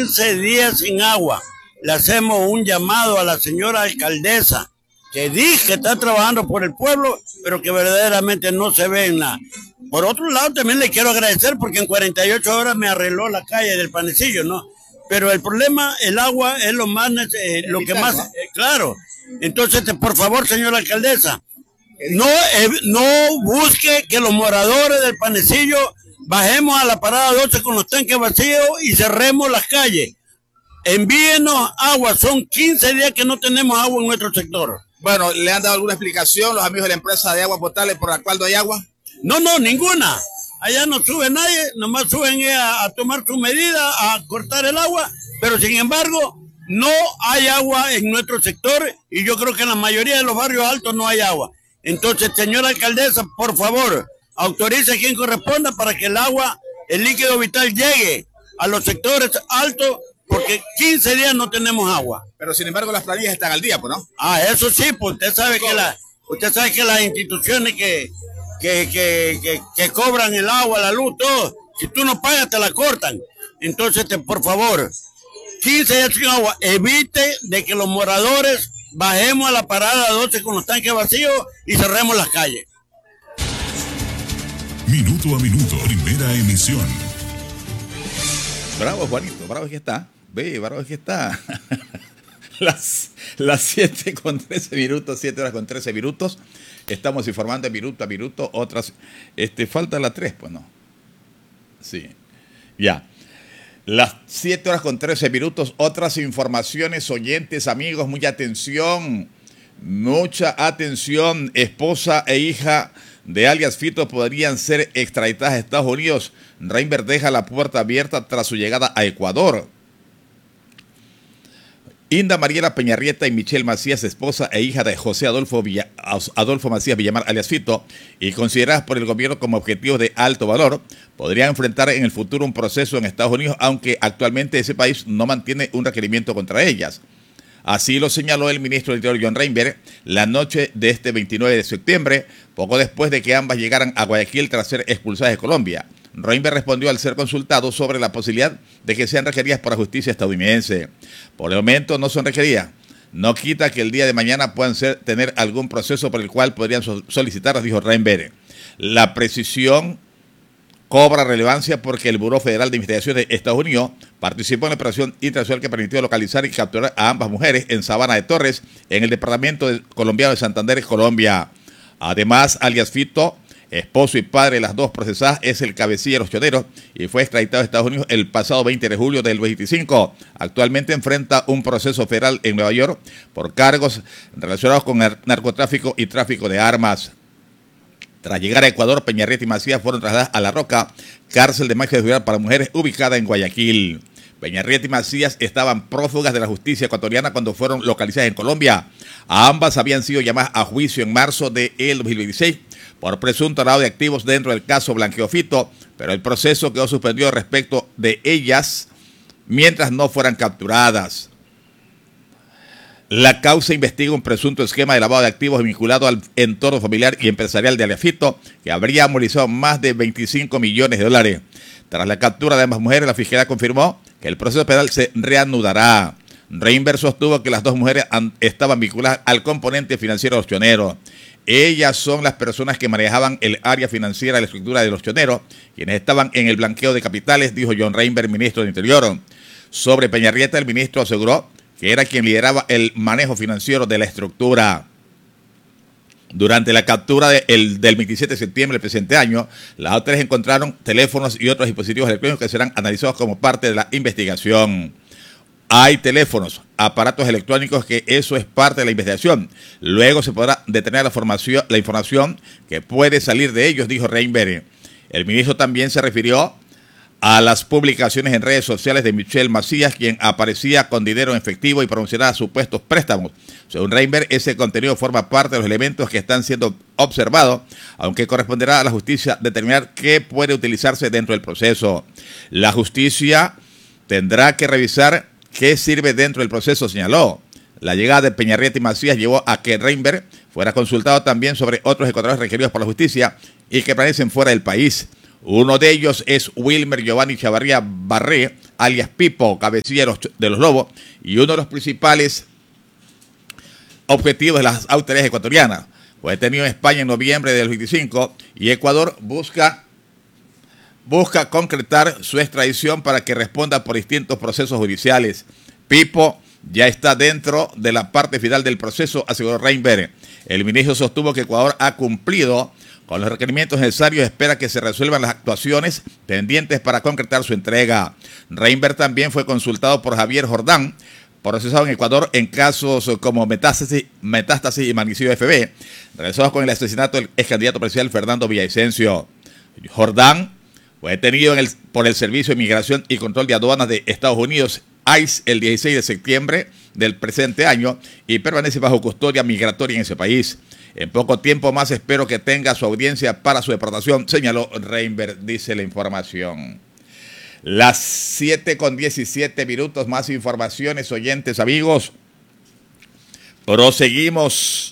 15 días sin agua. Le hacemos un llamado a la señora alcaldesa, que dice que está trabajando por el pueblo, pero que verdaderamente no se ve en nada. Por otro lado, también le quiero agradecer porque en 48 horas me arregló la calle del Panecillo, ¿no? Pero el problema, el agua es lo más, lo que más, claro. Entonces, por favor, señora alcaldesa, no busque que los moradores del Panecillo bajemos a la parada 12 con los tanques vacíos y cerremos las calles. Envíenos agua, son 15 días que no tenemos agua en nuestro sector. Bueno, ¿le han dado alguna explicación los amigos de la empresa de agua potable por la cual no hay agua? No, ninguna. Allá no sube nadie, nomás suben a tomar su medida, a cortar el agua, pero sin embargo, no hay agua en nuestro sector y yo creo que en la mayoría de los barrios altos no hay agua. Entonces, señora alcaldesa, por favor, autorice a quien corresponda para que el agua, el líquido vital llegue a los sectores altos, porque 15 días no tenemos agua. Pero sin embargo las planillas están al día, pues, ¿no? Eso sí, pues usted sabe que las instituciones que cobran el agua, la luz, todo, si tú no pagas te la cortan. Entonces, por favor, 15 días sin agua, evite de que los moradores bajemos a la parada 12 con los tanques vacíos y cerremos las calles. Minuto a minuto, primera emisión. Bravo, Juanito, bravo es que está. Ve, bravo es que está. Las 7 con 13 minutos, 7 horas con 13 minutos. Estamos informando minuto a minuto. Otras, falta la 3, pues no. Sí, ya. Las 7 horas con 13 minutos. Otras informaciones, oyentes, amigos, mucha atención. Mucha atención. Esposa e hija de alias Fito podrían ser extraditadas a Estados Unidos. Reinberg deja la puerta abierta tras su llegada a Ecuador. Inda Mariela Peñarrieta y Michelle Macías, esposa e hija de José Adolfo Macías Villamar, alias Fito, y consideradas por el gobierno como objetivos de alto valor, podrían enfrentar en el futuro un proceso en Estados Unidos, aunque actualmente ese país no mantiene un requerimiento contra ellas. Así lo señaló el ministro del Interior, John Reinberg, la noche de este 29 de septiembre, poco después de que ambas llegaran a Guayaquil tras ser expulsadas de Colombia. Reinberg respondió al ser consultado sobre la posibilidad de que sean requeridas por la justicia estadounidense. Por el momento no son requeridas. No quita que el día de mañana puedan tener algún proceso por el cual podrían solicitarlas, dijo Reinberg. La precisión cobra relevancia porque el Buró Federal de Investigación de Estados Unidos participó en la operación internacional que permitió localizar y capturar a ambas mujeres en Sabana de Torres, en el departamento colombiano de Santander, Colombia. Además, alias Fito, esposo y padre de las dos procesadas, es el cabecilla de los choneros y fue extraditado a Estados Unidos el pasado 20 de julio del 25. Actualmente enfrenta un proceso federal en Nueva York por cargos relacionados con el narcotráfico y tráfico de armas. Tras llegar a Ecuador, Peñarrieta y Macías fueron trasladadas a La Roca, cárcel de máxima seguridad para mujeres ubicada en Guayaquil. Peñarrieta y Macías estaban prófugas de la justicia ecuatoriana cuando fueron localizadas en Colombia. A ambas habían sido llamadas a juicio en marzo del 2016 por presunto lavado de activos dentro del caso Blanqueo Fito, pero el proceso quedó suspendido respecto de ellas mientras no fueran capturadas. La causa investiga un presunto esquema de lavado de activos vinculado al entorno familiar y empresarial de alias Fito, que habría movilizado más de 25 millones de dólares. Tras la captura de ambas mujeres, la Fiscalía confirmó que el proceso penal se reanudará. Reinberg sostuvo que las dos mujeres estaban vinculadas al componente financiero de los choneros. Ellas son las personas que manejaban el área financiera de la estructura de los choneros, quienes estaban en el blanqueo de capitales, dijo John Reinberg, ministro del Interior. Sobre Peñarrieta, el ministro aseguró que era quien lideraba el manejo financiero de la estructura. Durante la captura del 27 de septiembre del presente año, las autoridades encontraron teléfonos y otros dispositivos electrónicos que serán analizados como parte de la investigación. Hay teléfonos, aparatos electrónicos, que eso es parte de la investigación. Luego se podrá detener la información que puede salir de ellos, dijo Reinberg. El ministro también se refirió a las publicaciones en redes sociales de Michelle Macías, quien aparecía con dinero en efectivo y promocionaba supuestos préstamos. Según Reinberg, ese contenido forma parte de los elementos que están siendo observados, aunque corresponderá a la justicia determinar qué puede utilizarse dentro del proceso. La justicia tendrá que revisar qué sirve dentro del proceso, señaló. La llegada de Peñarrieta y Macías llevó a que Reinberg fuera consultado también sobre otros ecuatorianos requeridos por la justicia y que permanecen fuera del país. Uno de ellos es Wilmer Giovanni Chavarría Barré, alias Pipo, cabecilla de los Lobos, y uno de los principales objetivos de las autoridades ecuatorianas. Fue detenido en España en noviembre del 25 y Ecuador busca concretar su extradición para que responda por distintos procesos judiciales. Pipo ya está dentro de la parte final del proceso, aseguró Reinberg. El ministro sostuvo que Ecuador ha cumplido con los requerimientos necesarios y espera que se resuelvan las actuaciones pendientes para concretar su entrega. Reinberg también fue consultado por Javier Jordán, procesado en Ecuador en casos como Metástasis y Magnicidio FB, relacionados con el asesinato del ex candidato presidencial Fernando Villavicencio. Jordán fue detenido por el Servicio de Migración y Control de Aduanas de Estados Unidos, ICE, el 16 de septiembre del presente año y permanece bajo custodia migratoria en ese país. En poco tiempo más espero que tenga su audiencia para su deportación, señaló Reinberg, dice la información. Las 7:17, más informaciones, oyentes, amigos. Proseguimos.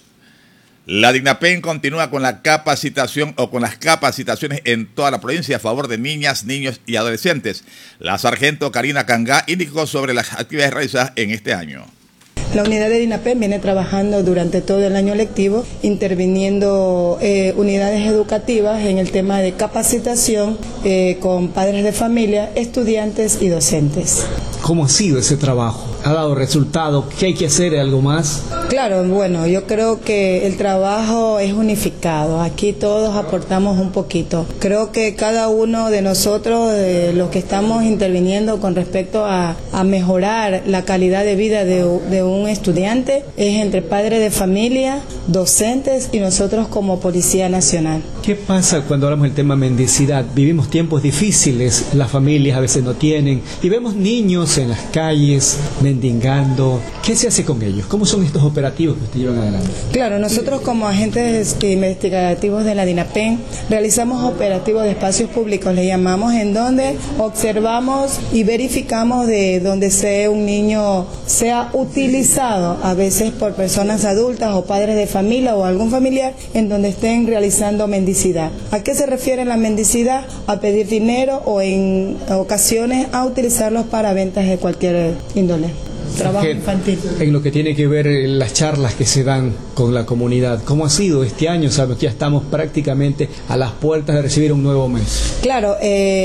La DINAPEN continúa con la capacitación o con las capacitaciones en toda la provincia a favor de niñas, niños y adolescentes. La sargento Karina Cangá indicó sobre las actividades realizadas en este año. La unidad de DINAPEN viene trabajando durante todo el año lectivo, interviniendo unidades educativas en el tema de capacitación con padres de familia, estudiantes y docentes. ¿Cómo ha sido ese trabajo? ¿Ha dado resultado? ¿Qué hay que hacer? ¿Algo más? Claro, bueno, yo creo que el trabajo es unificado. Aquí todos aportamos un poquito. Creo que cada uno de nosotros, los que estamos interviniendo con respecto a mejorar la calidad de vida de un estudiante, es entre padres de familia, docentes y nosotros como Policía Nacional. ¿Qué pasa cuando hablamos del tema mendicidad? Vivimos tiempos difíciles, las familias a veces no tienen, y vemos niños en las calles mendigando. ¿Qué se hace con ellos? ¿Cómo son estos operativos que ustedes llevan adelante? Claro, nosotros como agentes investigativos de la DINAPEN realizamos operativos de espacios públicos, le llamamos, en donde observamos y verificamos de donde un niño sea utilizado, a veces por personas adultas o padres de familia o algún familiar, en donde estén realizando mendicidad. ¿A qué se refiere la mendicidad? A pedir dinero o en ocasiones a utilizarlos para ventas de cualquier índole. Trabajo infantil. En lo que tiene que ver las charlas que se dan con la comunidad, ¿cómo ha sido este año? Sabemos que ya estamos prácticamente a las puertas de recibir un nuevo mes. Claro,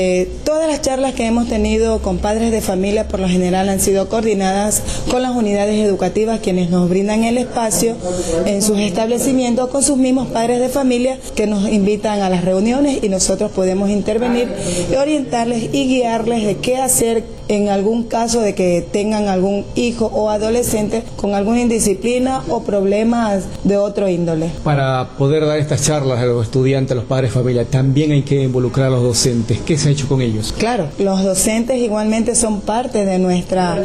todas las charlas que hemos tenido con padres de familia por lo general han sido coordinadas con las unidades educativas, quienes nos brindan el espacio en sus establecimientos con sus mismos padres de familia que nos invitan a las reuniones y nosotros podemos intervenir, orientarles y guiarles de qué hacer en algún caso de que tengan algún hijo o adolescente con alguna indisciplina o problemas de otro índole. Para poder dar estas charlas a los estudiantes, a los padres de familia, también hay que involucrar a los docentes. ¿Qué se ha hecho con ellos? Claro, los docentes igualmente son parte de nuestra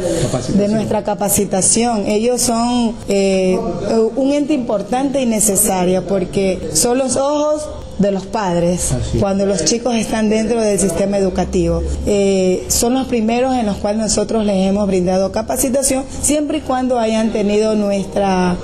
capacitación. Ellos son un ente importante y necesario porque son los ojos de los padres cuando los chicos están dentro del sistema educativo. Son los primeros en los cuales nosotros les hemos brindado capacitación, siempre y cuando hayan tenido nuestra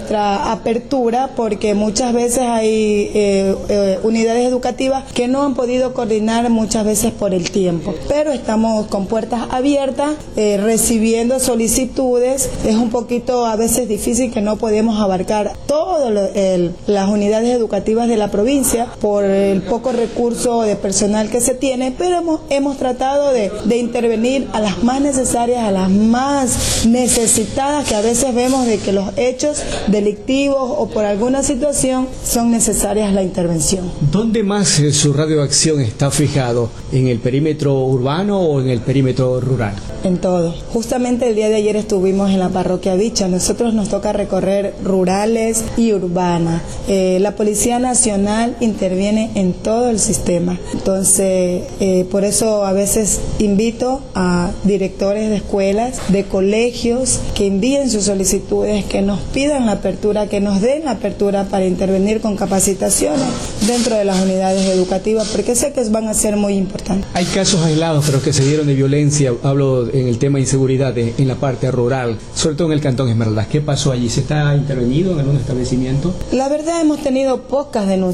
apertura, porque muchas veces hay unidades educativas que no han podido coordinar muchas veces por el tiempo, pero estamos con puertas abiertas, recibiendo solicitudes. Es un poquito a veces difícil que no podemos abarcar todas las unidades educativas de la provincia por el poco recurso de personal que se tiene, pero hemos tratado de intervenir a las más necesarias, a las más necesitadas, que a veces vemos de que los hechos delictivos o por alguna situación son necesarias la intervención. ¿Dónde más su radio de acción está fijado? ¿En el perímetro urbano o en el perímetro rural? En todo. Justamente el día de ayer estuvimos en la parroquia Vicha. Nosotros nos toca recorrer rurales y urbanas. La Policía Nacional interviene en todo el sistema. Entonces, por eso a veces invito a directores de escuelas, de colegios, que envíen sus solicitudes, que nos pidan la apertura, que nos den la apertura para intervenir con capacitaciones dentro de las unidades educativas, porque sé que van a ser muy importantes. Hay casos aislados, pero que se dieron de violencia, hablo en el tema de inseguridad en la parte rural, sobre todo en el Cantón Esmeraldas. ¿Qué pasó allí? ¿Se está intervenido en algún establecimiento? La verdad, hemos tenido pocas denuncias con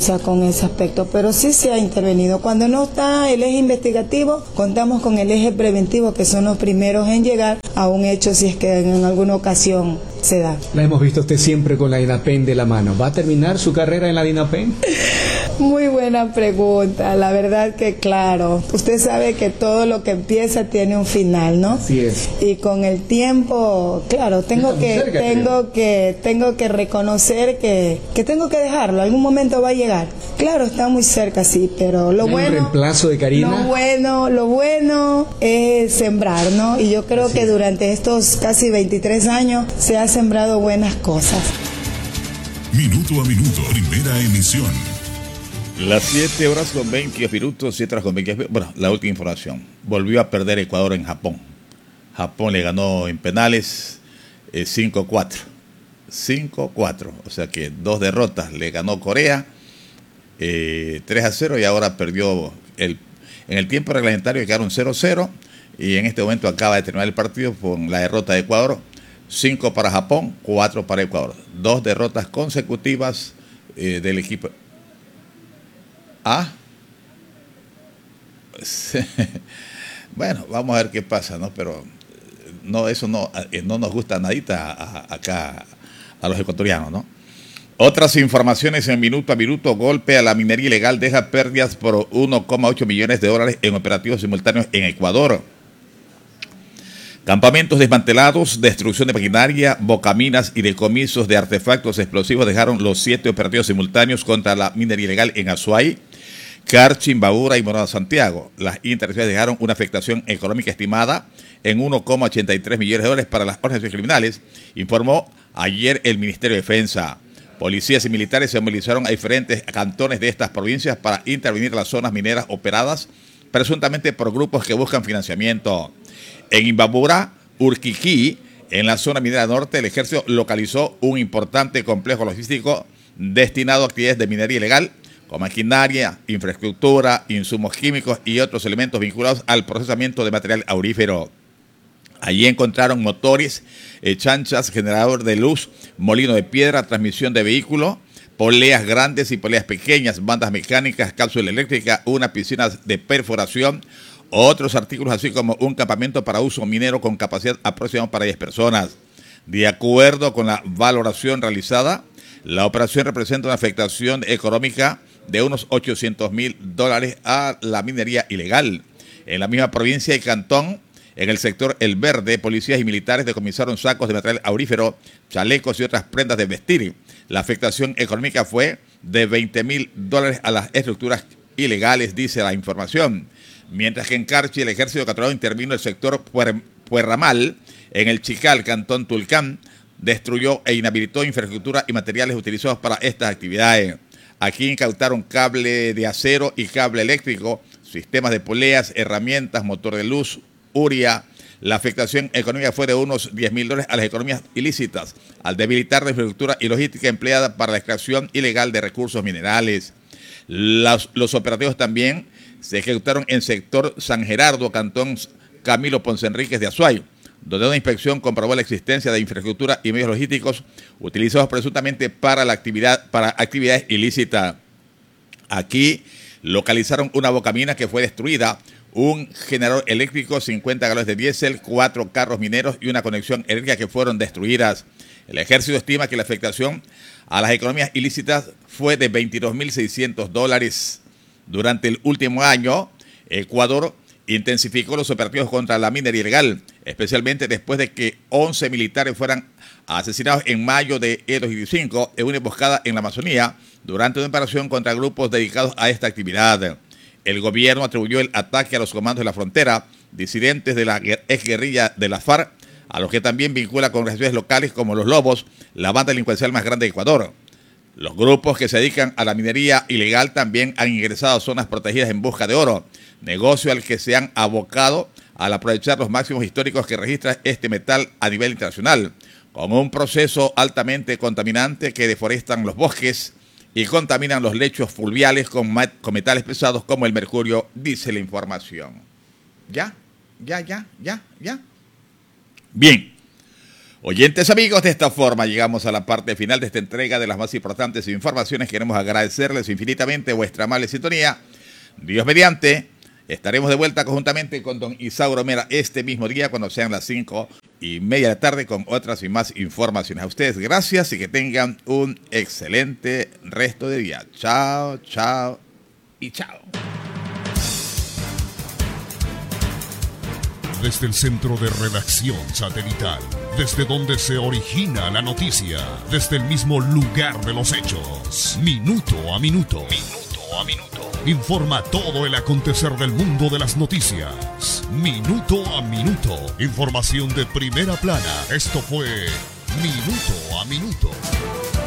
ese aspecto, pero sí se ha intervenido. Cuando no está el eje investigativo, contamos con el eje preventivo, que son los primeros en llegar a un hecho si es que en alguna ocasión se da. La hemos visto usted siempre con la DINAPEN de la mano. ¿Va a terminar su carrera en la DINAPEN? Muy buena pregunta, la verdad que claro, usted sabe que todo lo que empieza tiene un final, ¿no? Así es. Y con el tiempo, claro, tengo que reconocer que tengo que dejarlo, algún momento va a llegar. Claro, está muy cerca, sí, pero lo bueno... ¿El reemplazo de Karina? Lo bueno es sembrar, ¿no? Y yo creo que durante estos casi 23 años se ha sembrado buenas cosas. Minuto a minuto, primera emisión. Las 7 horas con 22 minutos, 7 horas con 22. Bueno, la última información. Volvió a perder Ecuador en Japón. Japón le ganó en penales 5-4. 5-4. O sea que 2 derrotas. Le ganó Corea 3-0 y ahora perdió en el tiempo reglamentario, quedaron 0-0 y en este momento acaba de terminar el partido con la derrota de Ecuador. 5 para Japón, 4 para Ecuador. 2 derrotas consecutivas del equipo. Bueno, vamos a ver qué pasa, ¿no? Pero no, eso no nos gusta nadita acá a los ecuatorianos, ¿no? Otras informaciones en minuto a minuto. Golpe a la minería ilegal deja pérdidas por 1,8 millones de dólares en operativos simultáneos en Ecuador. Campamentos desmantelados, destrucción de maquinaria, bocaminas y decomisos de artefactos explosivos dejaron los 7 operativos simultáneos contra la minería ilegal en Azuay, Carchi, Imbabura y Morona Santiago. Las intervenciones dejaron una afectación económica estimada en 1,83 millones de dólares para las organizaciones criminales, informó ayer el Ministerio de Defensa. Policías y militares se movilizaron a diferentes cantones de estas provincias para intervenir en las zonas mineras operadas presuntamente por grupos que buscan financiamiento. En Imbabura, Urquiquí, en la zona minera norte, el ejército localizó un importante complejo logístico destinado a actividades de minería ilegal, con maquinaria, infraestructura, insumos químicos y otros elementos vinculados al procesamiento de material aurífero. Allí encontraron motores, chanchas, generador de luz, molino de piedra, transmisión de vehículo, poleas grandes y poleas pequeñas, bandas mecánicas, cápsula eléctrica, una piscina de perforación, otros artículos así como un campamento para uso minero con capacidad aproximada para 10 personas. De acuerdo con la valoración realizada, la operación representa una afectación económica de unos $800,000 a la minería ilegal. En la misma provincia y cantón, en el sector El Verde, policías y militares decomisaron sacos de material aurífero, chalecos y otras prendas de vestir. La afectación económica fue de $20,000 a las estructuras ilegales, dice la información. Mientras que en Carchi, el ejército ecuatoriano intervino en el sector Puerramal, en el Chical, cantón Tulcán, destruyó e inhabilitó infraestructura y materiales utilizados para estas actividades. Aquí incautaron cable de acero y cable eléctrico, sistemas de poleas, herramientas, motor de luz, uria. La afectación económica fue de unos $10,000 a las economías ilícitas, al debilitar la infraestructura y logística empleada para la extracción ilegal de recursos minerales. Los operativos también se ejecutaron en sector San Gerardo, cantón Camilo Ponce Enríquez de Azuay, donde una inspección comprobó la existencia de infraestructura y medios logísticos utilizados presuntamente para actividades ilícitas. Aquí localizaron una bocamina que fue destruida, un generador eléctrico, 50 galones de diésel, 4 carros mineros y una conexión eléctrica que fueron destruidas. El ejército estima que la afectación a las economías ilícitas fue de $22,600. Durante el último año, Ecuador intensificó los operativos contra la minería ilegal, especialmente después de que 11 militares fueran asesinados en mayo de 2015 en una emboscada en la Amazonía durante una operación contra grupos dedicados a esta actividad. El gobierno atribuyó el ataque a los comandos de la frontera, disidentes de la exguerrilla de la FARC, a los que también vincula con organizaciones locales como los Lobos, la banda delincuencial más grande de Ecuador. Los grupos que se dedican a la minería ilegal también han ingresado a zonas protegidas en busca de oro, negocio al que se han abocado al aprovechar los máximos históricos que registra este metal a nivel internacional, con un proceso altamente contaminante que deforestan los bosques y contaminan los lechos fluviales con metales pesados como el mercurio, dice la información. ¿Ya? Bien. Oyentes amigos, de esta forma llegamos a la parte final de esta entrega de las más importantes informaciones. Queremos agradecerles infinitamente vuestra amable sintonía. Dios mediante, estaremos de vuelta conjuntamente con don Isauro Mera este mismo día cuando sean las 5:30 de la tarde con otras y más informaciones. A ustedes gracias y que tengan un excelente resto de día. Chao, chao y chao. Desde el centro de redacción satelital, desde donde se origina la noticia, desde el mismo lugar de los hechos, minuto a minuto, informa todo el acontecer del mundo de las noticias, minuto a minuto, información de primera plana. Esto fue Minuto a Minuto.